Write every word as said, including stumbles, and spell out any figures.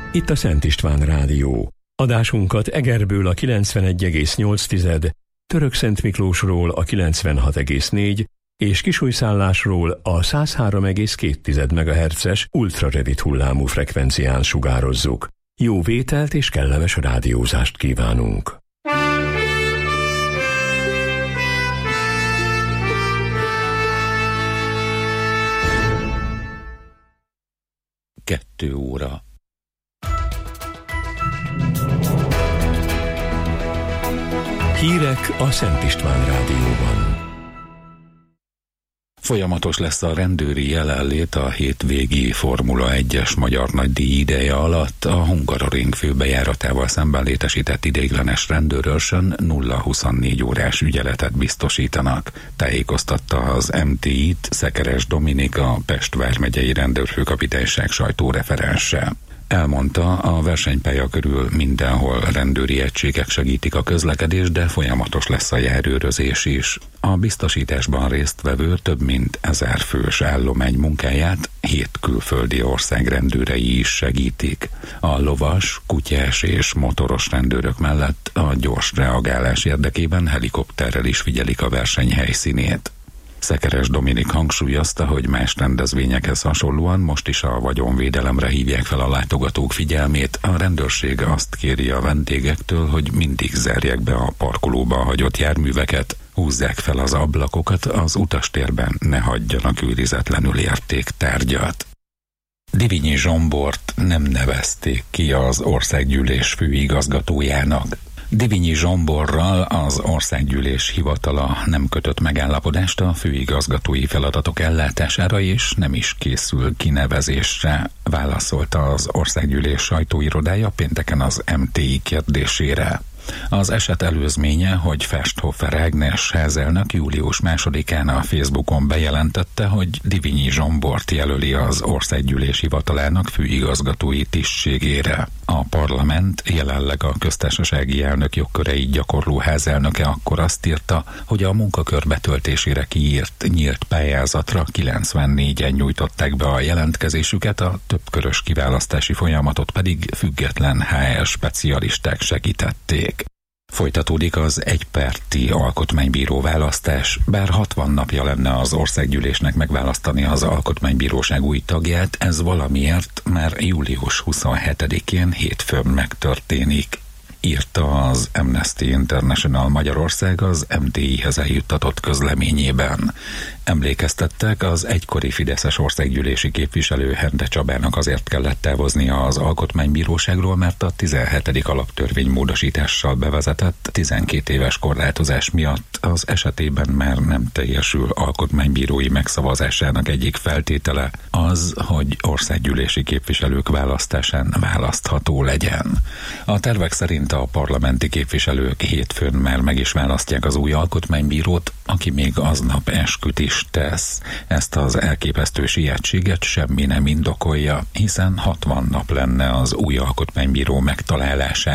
Itt a Szent István Rádió. Adásunkat Egerből a kilencvenegy egész nyolc, Törökszent Miklósról a kilencvenhat egész négy és Kisújszállásról a száz három egész két megahertzes ultrarövid hullámú frekvencián sugározzuk. Jó vételt és kellemes rádiózást kívánunk! Kettő óra. Hírek a Szent István Rádióban. Folyamatos lesz a rendőri jelenlét a hétvégi Formula egyes magyar nagydíj ideje alatt. A Hungaroring főbejáratával szemben létesített ideiglenes rendőrőrsön nulla huszonnégy órás ügyeletet biztosítanak. Tájékoztatta az em té í-t Szekeres Dominik, a Pest vármegyei rendőrfőkapitányság sajtóreferense. Elmondta, a versenypálya körül mindenhol rendőri egységek segítik a közlekedést, de folyamatos lesz a járőrözés is. A biztosításban résztvevő több mint ezer fős állomány munkáját hét külföldi ország rendőrei is segítik. A lovas, kutyás és motoros rendőrök mellett a gyors reagálás érdekében helikopterrel is figyelik a verseny helyszínét. Szekeres Dominik hangsúlyozta, hogy más rendezvényekhez hasonlóan most is a vagyonvédelemre hívják fel a látogatók figyelmét. A rendőrség azt kéri a vendégektől, hogy mindig zárják be a parkolóba hagyott járműveket, húzzák fel az ablakokat, az utastérben ne hagyjanak őrizetlenül értéktárgyat. Divinyi Zsombort nem nevezték ki az országgyűlés főigazgatójának. Divinyi Zsomborral az országgyűlés hivatala nem kötött megállapodást a főigazgatói feladatok ellátására, és nem is készül kinevezésre, válaszolta az országgyűlés sajtóirodája pénteken az em té í kérdésére. Az eset előzménye, hogy Festhofer Ágnes házelnök július másodikán a Facebookon bejelentette, hogy Divinyi Zsombort jelöli az országgyűlés hivatalának főigazgatói tisztségére. A parlament, jelenleg a köztársasági elnök jogköreit gyakorló házelnöke akkor azt írta, hogy a munkakör betöltésére kiírt nyílt pályázatra kilencvennégyen nyújtották be a jelentkezésüket, a többkörös kiválasztási folyamatot pedig független há er specialisták segítették. Folytatódik az egypárti alkotmánybíró választás, bár hatvan napja lenne az országgyűlésnek megválasztani az alkotmánybíróság új tagját, ez valamiért már július huszonhetedikén hétfőn megtörténik, írta az Amnesty International Magyarország az em té í-hez eljuttatott közleményében. Emlékeztettek, az egykori fideszes országgyűlési képviselő Hende Csabának azért kellett távoznia az alkotmánybíróságról, mert a tizenhetedik alaptörvény módosítással bevezetett tizenkét éves korlátozás miatt az esetében már nem teljesül alkotmánybírói megszavazásának egyik feltétele az, hogy országgyűlési képviselők választásán választható legyen. A tervek szerint a parlamenti képviselők hétfőn már meg is választják az új alkotmánybírót, aki még aznap esküt is tesz. Ezt az elképesztő sietséget semmi nem indokolja, hiszen hatvan nap lenne az új alkotmánybíró megtalálására.